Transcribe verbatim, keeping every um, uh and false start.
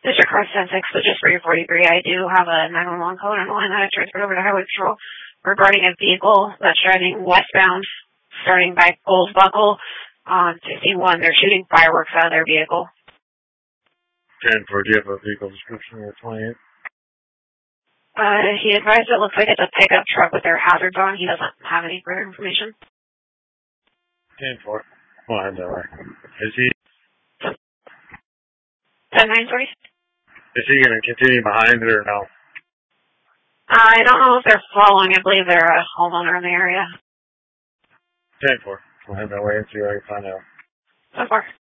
District Court ten six, but just for your forty-three, I do have a nine one one code on the line that I transferred over to Highway Patrol regarding a vehicle that's driving westbound, starting by Gold Buckle on sixty-one. They're shooting fireworks out of their vehicle. ten four, do you have a vehicle description or twenty-eight? Uh, he advised it looks like it's a pickup truck with their hazards on. He doesn't have any further information. ten four. Well, I know. Is he? ten nine, sorry? Is he going to continue behind it or no? I don't know if they're following. I believe they're a homeowner in the area. ten four. I'll have that way and see what I can find out. So far.